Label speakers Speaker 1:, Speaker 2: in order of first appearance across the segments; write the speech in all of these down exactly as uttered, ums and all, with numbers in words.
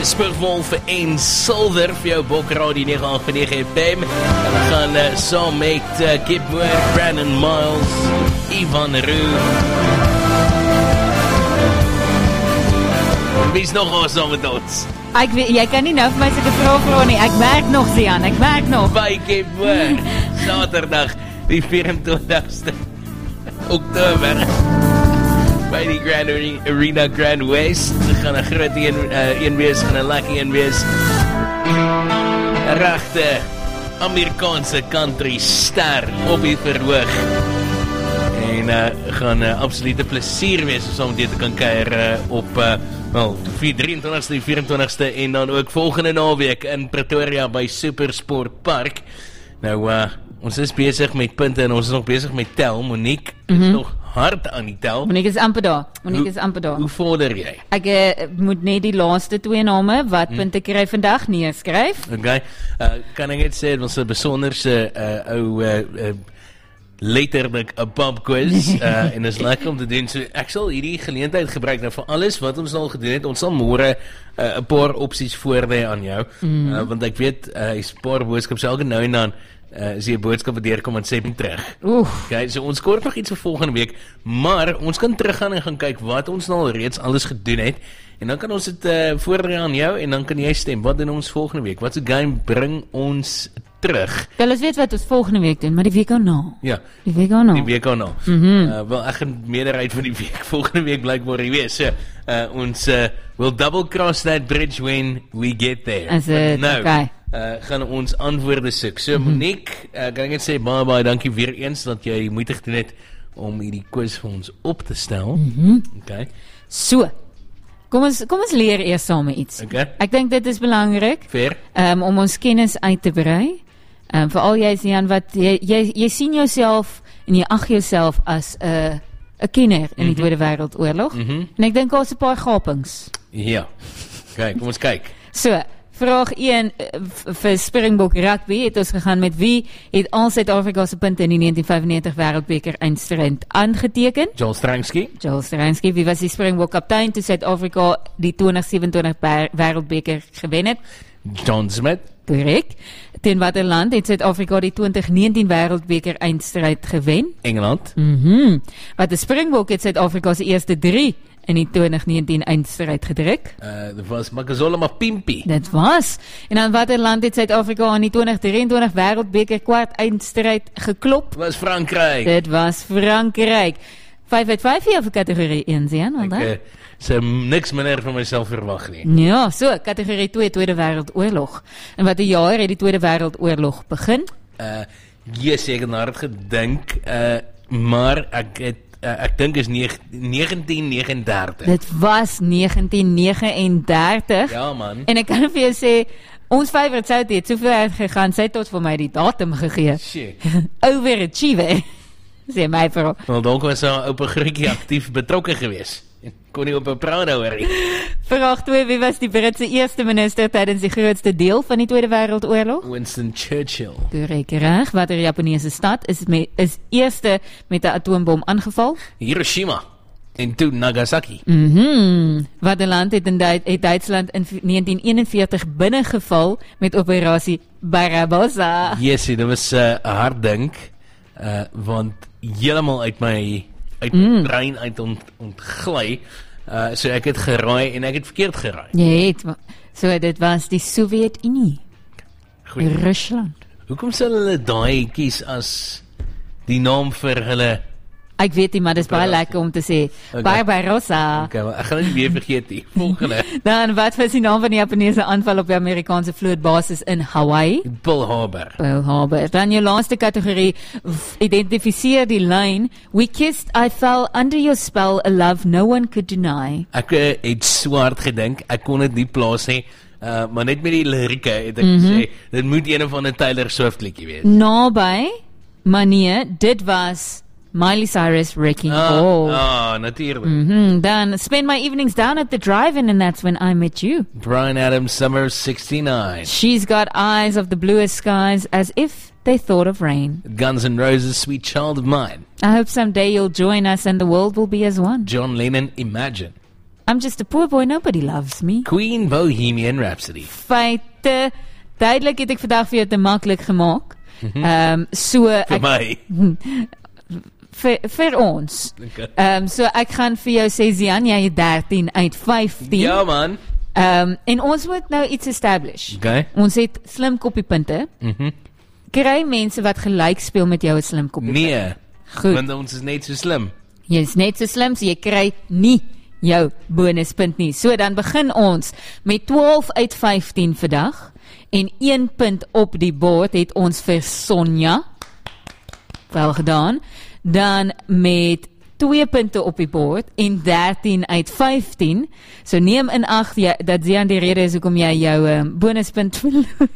Speaker 1: Spurwolf en Silver vir jou Bokradio nege agt nege F M. En we gaan uh, saam met uh, Kip Moore, Brandon Miles, Ivan Roo. Wie is nog al saam met ons?
Speaker 2: Ek weet, jy kan nie nou vir my sulke vrae vra nie. Ek merk nog, Sian, ek merk nog.
Speaker 1: By Kip Moore, Saterdag die vyf-en-twintigste Oktober. By die Grand Arena Grand West. Dit gaan 'n groot een, uh, een wees, gaan 'n lekker een wees. 'n Regte Amerikaanse country ster op die verhoog. En uh, gaan 'n uh, absolute plesier wees om saam dit te kan kuier uh, op uh, wel, drieëntwintigste en vyf-en-twintigste en dan ook volgende naweek in Pretoria by Supersport Park. Nou, uh, ons is besig met punte en ons is nog besig met tel. Monique is mm-hmm. nog hard aan die tel.
Speaker 2: Monique is amper daar. Monique is amper daar.
Speaker 1: Hoe vorder jy?
Speaker 2: Ek uh, moet net die laaste twee name wat hmm. punte kry vandag neerskryf.
Speaker 1: Okay. Uh, kan ek net sê, ons 'n besonderse uh, ou uh, uh, letterlik 'n pub quiz uh, en is lekker om te doen. So ek sal hierdie geleentheid gebruik nou vir alles wat ons al gedoen het. Ons sal môre 'n uh, paar opsies voorlê aan jou. Mm. Uh, want ek weet hy's uh, 'n paar boodskappe so elke nou en dan uh, as jy 'n boodskap deurkom en sê hom terug.
Speaker 2: Oef.
Speaker 1: Okay, so ons kort nog iets vir volgende week, maar ons kan teruggaan en gaan kyk wat ons nou al reeds alles gedoen het. En dan kan ons dit uh, voorlê aan jou en dan kan jy stem. Wat doen ons volgende week? Wat 'n game bring ons terug?
Speaker 2: Wel, ons weet wat ons volgende week doen, maar die week daarna.
Speaker 1: Ja.
Speaker 2: Die week daarna.
Speaker 1: Die week daarna.
Speaker 2: Mm-hmm.
Speaker 1: Uh, wel, ek gaan meerderheid van die week volgende week blykbaar hier wees. So, uh, ons uh, will double cross that bridge when we get there.
Speaker 2: As it,
Speaker 1: nou,
Speaker 2: okay.
Speaker 1: uh, gaan ons antwoorde soek. So, mm-hmm. Monique, uh, kan ek net sê baie baie dankie weer eens dat jy die moeite gedoen het om hierdie quiz vir ons op te stel.
Speaker 2: Mm-hmm.
Speaker 1: Okay.
Speaker 2: So. Kom ons, kom ons leer eers saam iets.
Speaker 1: Okay.
Speaker 2: Ek dink dit is belangrik.
Speaker 1: Fair.
Speaker 2: Um, om ons kennis uit te brei. Um, Veral jy, Sian, wat jy, jy, jy sien jouself en jy ag jouself as 'n uh, 'n kenner in die mm-hmm. Tweede Wêreldoorlog. Mm-hmm. En ek dink daar's 'n paar gapings.
Speaker 1: Ja. Kyk, kom ons kyk.
Speaker 2: So, vraag een vir Springbok Rugby het ons gegaan met wie het al Suid-Afrika se punte in die negentien vyfennegentig Wêreldbeker eindstryd aangeteken?
Speaker 1: Joel Stransky.
Speaker 2: Joel Stransky, wie was die Springbok kaptein toe Suid-Afrika die twintig sewentydig Wêreldbeker gewen het?
Speaker 1: John Smith.
Speaker 2: Korrek. Teen watter land het Suid-Afrika die twintig negentien Wêreldbeker eindstryd gewen?
Speaker 1: Engeland.
Speaker 2: Mhm. Wat die Springbok het Suid-Afrika se eerste drie in die twintig negentien eindstryd gedruk?
Speaker 1: Uh, dit was Makazole Mapimpi.
Speaker 2: Dit was. En dan watter land het Suid-Afrika in die twintig drieëntwintig Wêreldbeker kwart eindstryd geklop?
Speaker 1: Dit was Frankryk.
Speaker 2: Dit was Frankryk. vyf uit vyf hier vir kategorie een, Sian,
Speaker 1: Ek uh, sê niks minder van myself verwag nie.
Speaker 2: Ja, so, kategorie twee, Tweede Wêreldoorlog. En wat 'n jaar het die Tweede Wêreldoorlog begin?
Speaker 1: Uh, yes, ek het na dit gedink, uh, maar ek het uh, ek dink is negentien negenendertig.
Speaker 2: Dit was negentien negenendertig.
Speaker 1: Ja, man.
Speaker 2: En ek kan vir jou sê, ons favourite South het soveel uitgegaan, sy het tot vir my die datum gegee.
Speaker 1: Shit.
Speaker 2: Overachiever. Sê my vrou.
Speaker 1: Wel, dalk was sy oupa Grietjie aktief betrokke gewees. Kon nie op 'n praat daaroor nie.
Speaker 2: Vraag twee, wie was die Britse eerste minister tydens die grootste deel van die Tweede Wêreldoorlog?
Speaker 1: Winston Churchill.
Speaker 2: Korrek reg. Watter Japaneese stad is me, is eerste met 'n atoombom aangeval?
Speaker 1: Hiroshima. En toe Nagasaki.
Speaker 2: Mhm. Watter land het in Duits, het Duitsland in negentien eenenveertig binnengeval met operasie Barbarossa?
Speaker 1: Yes, dit was 'n uh, hard dink, uh, want heeltemal uit my uit my mm. brein uit ont, ontgly. Uh, so ek het geraai en ek het verkeerd geraai.
Speaker 2: Jy het, so dit was die Sowjetunie. Rusland.
Speaker 1: Hoekom sal hulle daai kies as die naam vir hulle?
Speaker 2: Ek weet nie, maar dit is baie lekker om te sê. Okay. Barbarossa.
Speaker 1: Okay, maar ek gaan nie weer vergeet nie. Volgende.
Speaker 2: Dan, wat was die naam van die Japaneese aanval op die Amerikaanse vlootbasis in Hawaii?
Speaker 1: Pearl Harbor.
Speaker 2: Pearl Harbor. Dan jou laaste kategorie, identifiseer die lyn. We kissed, I fell under your spell, a love no one could deny.
Speaker 1: Ek uh, het swart gedink, ek kon dit nie plaas nie. Uh, maar net met die lirieke het ek
Speaker 2: mm-hmm.
Speaker 1: gesê, dit moet een van 'n Taylor Swift liedjie wees.
Speaker 2: Naby, maar nee, dit was Miley Cyrus, Wrecking Ball.
Speaker 1: Ah, oh, natuurlijk.
Speaker 2: Mm-hmm. Then, spend my evenings down at the drive-in and that's when I met you.
Speaker 1: Bryan Adams, Summer sixty-nine.
Speaker 2: She's got eyes of the bluest skies as if they thought of rain.
Speaker 1: Guns N' Roses, Sweet Child of Mine.
Speaker 2: I hope someday you'll join us and the world will be as one.
Speaker 1: John Lennon, Imagine.
Speaker 2: I'm just a poor boy, nobody loves me.
Speaker 1: Queen Bohemian Rhapsody.
Speaker 2: Feite, duidelik het ek vandag vir jou te maklik gemaak. Ehm um, so
Speaker 1: Vir
Speaker 2: ek,
Speaker 1: my.
Speaker 2: vir, vir ons.
Speaker 1: Okay.
Speaker 2: Ehm um, so ek gaan vir jou sê Zian, jy het dertien uit vyftien.
Speaker 1: Ja man.
Speaker 2: Ehm um, en ons moet nou iets establish.
Speaker 1: Okay.
Speaker 2: Ons het slim koppiepunte.
Speaker 1: Mhm.
Speaker 2: Kry mense wat gelyk speel met jou 'n slim koppiepunt.
Speaker 1: Nee.
Speaker 2: Goed.
Speaker 1: Want ons is net so slim.
Speaker 2: Jy is net so slim, so jy kry nie jou bonuspunt nie. So dan begin ons met twaalf uit vyftien vandag en een punt op die bord het ons vir Sonja. Wel gedaan. Dan met twee punte op die bord en dertien uit vyftien. So neem in ag ja, dat Zian die rede is hoekom jy jou um, bonuspunt verloor.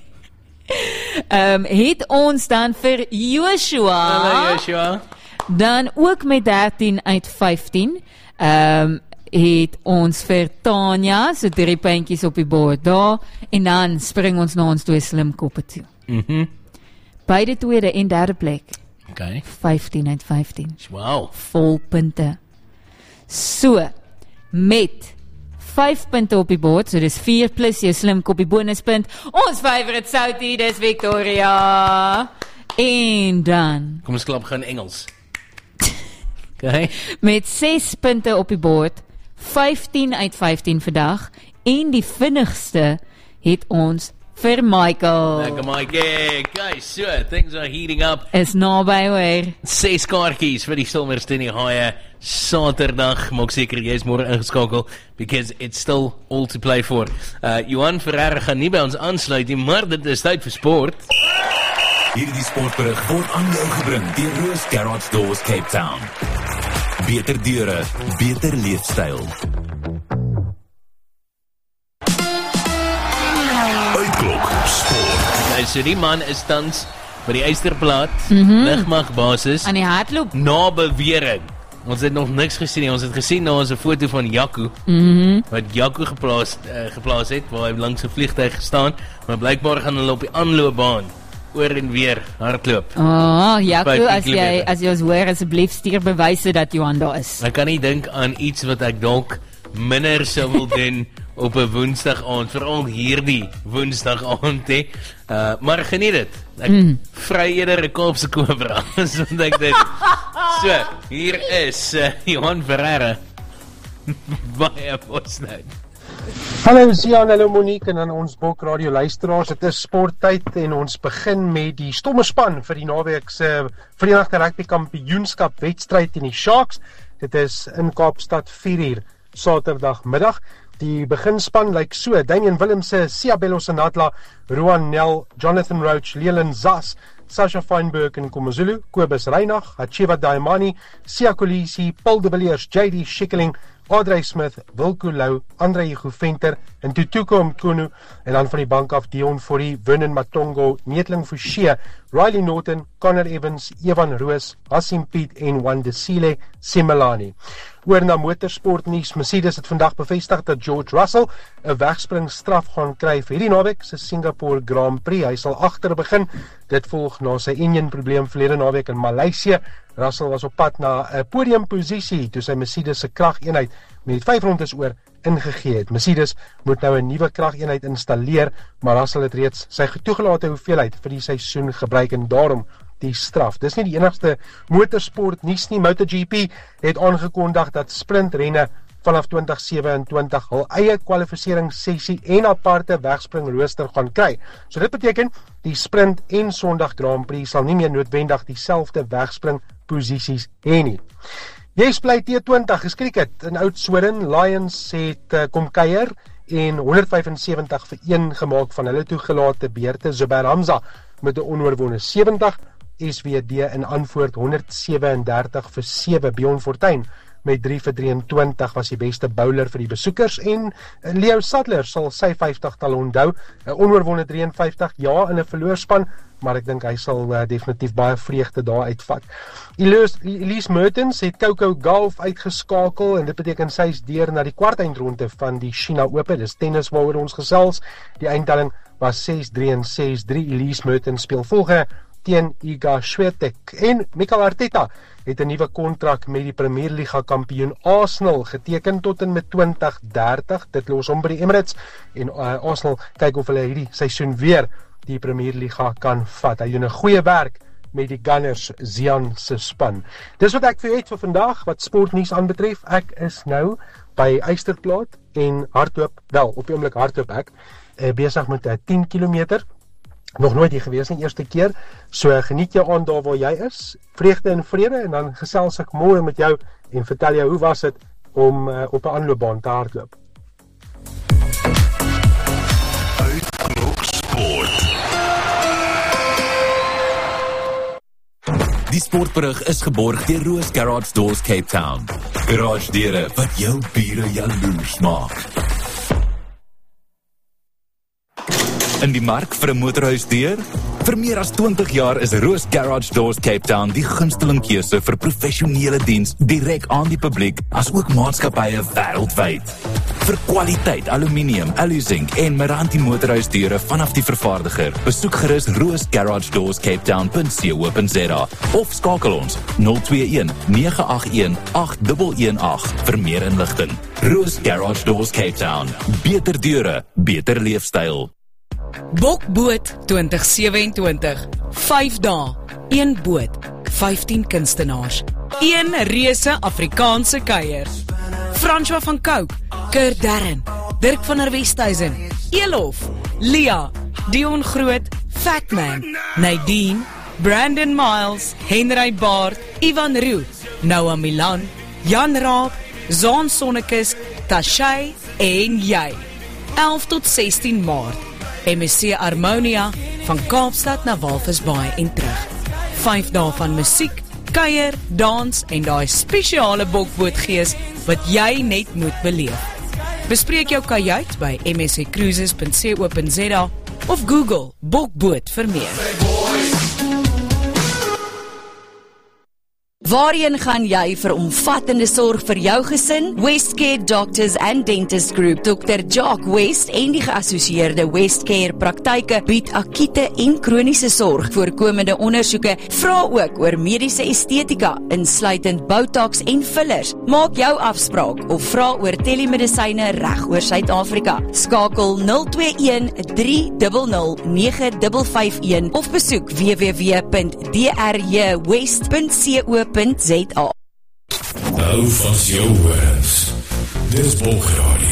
Speaker 2: um, het ons dan vir Joshua.
Speaker 1: Hallo Joshua.
Speaker 2: Dan ook met dertien uit vyftien. Um, het ons vir Tanya, so drie puntjies op die bord daar, en dan spring ons na ons twee slim koppe toe.
Speaker 1: Mhm.
Speaker 2: Beide tweede en derde plek,
Speaker 1: Okay.
Speaker 2: vyftien uit vyftien.
Speaker 1: Wow.
Speaker 2: Vol punte. So, met vyf punte op die bord, so dis vier plus jou slim koppie bonuspunt, ons favorite Soutie, dis Victoria. En dan
Speaker 1: Kom ons klap gaan Engels. Okay.
Speaker 2: met ses punte op die bord, vyftien uit vyftien vandag, en die vinnigste het ons vir Michael.
Speaker 1: Lekker Mikey. Guys, so, things are heating up.
Speaker 2: Is naby hoor.
Speaker 1: Ses kaartjies vir die Silverstone die Haie Saterdag. Maak seker jy is môre ingeskakel because it's still all to play for. Uh Johan Ferreira gaan nie by ons aansluit nie, maar dit is tyd vir sport.
Speaker 3: Hierdie sportberig word aan jou gebring deur Roos Garage Doors Cape Town. Beter deure, beter leefstyl. Uitklok sport.
Speaker 1: Nou, so die man is tans by die Eysterplaat, mm-hmm. Ligmagbasis,
Speaker 2: Aan die hardloop.
Speaker 1: na bewering. Ons het nog niks gesien nie. Ons het gesien na ons 'n foto van Jaco,
Speaker 2: Mhm.
Speaker 1: wat Jaco geplaas uh, geplaas het, waar hy langs 'n vliegtuig gestaan, maar blykbaar gaan hulle op die aanloopbaan oor en weer hardloop.
Speaker 2: Oh, Jaco,
Speaker 1: vyftien
Speaker 2: as jy
Speaker 1: kilometer.
Speaker 2: as jy ons hoor, asseblief stuur bewyse dat Johan daar is.
Speaker 1: Ek kan nie dink aan iets wat ek dalk minder sou wil doen op 'n Woensdag aand, veral hierdie Woensdag aand hè. Uh, maar geniet dit. Ek mm. vry eerder 'n Kaapse kobra, so ek dit. So, hier is uh, Johan Ferreira. Baie posnet.
Speaker 4: Hallo Sian, hallo Monique en aan ons Bok Radio luisteraars. Dit is sporttyd en ons begin met die stomme span vir die naweek se Verenigde Rugby Kampioenskap wedstryd teen die Sharks. Dit is in Kaapstad vier uur Saterdagmiddag. Die beginspan lyk so: Damian Willemse, Siabelo Sanatla, Roan Nel, Jonathan Roach, Leland Zas, Sasha Feinberg en Komazulu, Kobus Reinach, Acheva Daimani, Sia Kolisi, Paul de Villiers, J D Schikkeling, Audrey Smith, Wilco Lou, Andre Iguventer en Tutuko Mkunu, en dan van die bank af Dion Fourie, Vernon Matongo, Neetling Fouché, Riley Norton, Connor Evans, Evan Roos, Hassim Piet en Wandesile Simelani. Oor na motorsportnuus. Mercedes het vandag bevestig dat George Russell 'n wegspringstraf gaan kry vir hierdie naweek se Singapore Grand Prix. Hy sal agter begin. Dit volg na sy enjin probleem verlede naweek in Maleisië. Russell was op pad na 'n podiumposisie toe sy Mercedes se krageenheid met vyf rondes oor ingegee het. Mercedes moet nou 'n nuwe krageenheid installeer, maar Russell het reeds sy toegelate hoeveelheid vir die seisoen gebruik en daarom die straf. Dis nie die enigste motorsport nuus nie. MotoGP het aangekondig dat sprintrenne vanaf twintig sewe-en-twintig hul eie kwalifiseringssessie en aparte wegspringrooster gaan kry. So dit beteken die sprint en Sondag Grand Prix sal nie meer noodwendig dieselfde wegspringposisies hê nie. Yes, bly T twintig is cricket in Oudtshoorn. Lions het uh, kom kuier en honderd vyf en sewentig vir een gemaak van hulle toegelate beurte. Zubair Hamza met 'n onoorwonde sewentig. S W D in antwoord honderd sewe en dertig vir sewe. Bjorn Fortuin met drie vir drieëntwintig was die beste bowler vir die besoekers en Leo Sadler sal sy vyftigtal onthou. 'n Onoorwonde drie en vyftig, ja, in 'n verloorspan, maar ek dink hy sal uh, definitief baie vreugde daar uitvat. Elise, Elise Mertens het Coco Gauff uitgeskakel en dit beteken sy is deur na die kwartfinale van die China Open. Dis tennis waaroor ons gesels. Die eindtelling was ses drie en ses drie. Elise Mertens speel volgende teen Iga Swiatek. En Mikel Arteta het 'n nuwe kontrak met die Premier Liga kampioen Arsenal geteken tot en met twintig dertig. Dit los hom by die Emirates en uh, Arsenal kyk of hulle hierdie seisoen weer die Premier Liga kan vat. Hy doen 'n goeie werk met die Gunners Zian se span. Dis wat ek vir jou het vir vandag wat sportnuus aanbetref. Ek is nou by Eysterplaat en hardloop, wel op die oomblik hardloop ek uh, besig met uh, tien kilometer. Nog nooit hier gewees nie, eerste keer. So geniet jou aand daar waar jy is. Vreugde en vrede en dan gesels ek môre met jou en vertel jou hoe was dit om uh, op 'n aanloopbaan te hardloop.
Speaker 3: Uitklok Sport. Die sportberig is geborg deur Roos Garage Doors Cape Town. Garage deure wat jou bure jaloers maak. In die mark vir 'n motorhuisdeur? Vir meer as twintig jaar is Roos Garage Doors Cape Town die gunsteling keuse vir professionele diens direk aan die publiek, as ook maatskappye wêreldwyd. Vir kwaliteit aluminium, alu-zinc en Meranti motorhuisdeure vanaf die vervaardiger, besoek gerus roos garage doors cape town punt co punt za of skakel ons nul twee een nege agt een agt een een agt vir meer inligting. Roos Garage Doors Cape Town. Beter deure, beter leefstyl.
Speaker 5: Bokboot twintig sewentwintig, vyf dae, een boot, vyftien kunstenaars, een reuse Afrikaanse kuier. François van Cooke, Kurt Darren, Dirk van der Westhuizen, Elof, Lia, Dion Groot, Fatman, Nadine, Brandon Miles, Henry Baard, Ivan Roo, Noah Milan, Jan Raab, Zaan Sonnekes, Tashay en jy. elf tot sestien Maart. M S C Harmonia van Kaapstad na Walvisbaai en terug. Vyf dae van musiek, kuier, dans en daai spesiale bokbootgees wat jy net moet beleef. Bespreek jou kajuit by m s c cruises punt co punt za of Google bokboot vir meer.
Speaker 6: Waarheen gaan jy vir omvattende sorg vir jou gesin? Westcare Doctors and Dentist Group, dokter Jock West en die geassosieerde Westcare praktyke bied akute en kroniese sorg, voorkomende ondersoeke, vra ook oor mediese estetika, insluitend Botox en fillers. Maak jou afspraak of vra oor telemedisyne reg oor Suid-Afrika. Skakel nul twee een drie nul nul nege vyf vyf een of besoek w w w punt d r j west punt co punt za.
Speaker 3: Hou vas jou horens. Dis Bokradio.